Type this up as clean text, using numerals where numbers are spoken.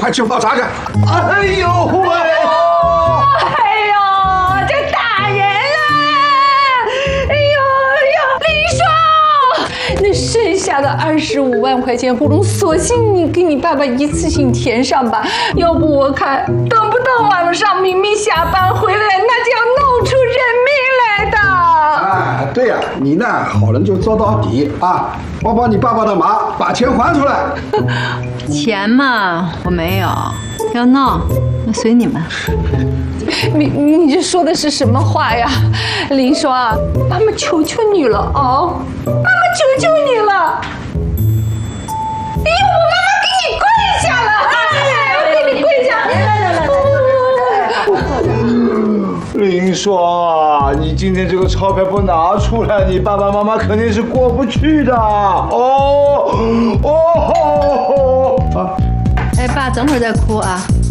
快去泡茶去。 哎呦喂！ 哎呦，这打人了！哎呦呦，林双，那剩下的25万块钱，不如索性你给你爸爸一次性填上吧。要不我看，等不到晚上明明下班回来，那就要闹出人命来的。 哎，对呀，你呢，好人就做到底啊！我帮你爸爸的忙，把钱还出来。 钱嘛，我没有，要闹那随你们。 你这说的是什么话呀，林双？妈妈求求你了哦，妈妈求求你了！哎呦，我妈妈给你跪下了！哎，我给你跪下！ 林双啊，你今天这个钞票不拿出来，你爸爸妈妈肯定是过不去的。哦。 哎，爸，等会儿再哭啊。